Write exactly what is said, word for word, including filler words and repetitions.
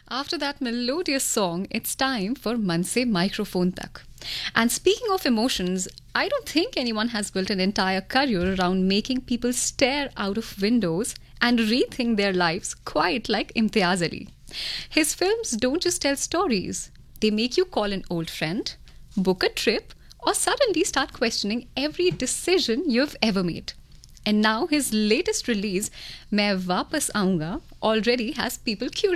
After that melodious song, it's time for Man Se Microphone Tak. And speaking of emotions, I don't think anyone has built an entire career around making people stare out of windows and rethink their lives quite like Imtiaz Ali. His films don't just tell stories, they make you call an old friend, book a trip, or suddenly start questioning every decision you've ever made. And now his latest release, Main Vapas Aunga, already has people curious.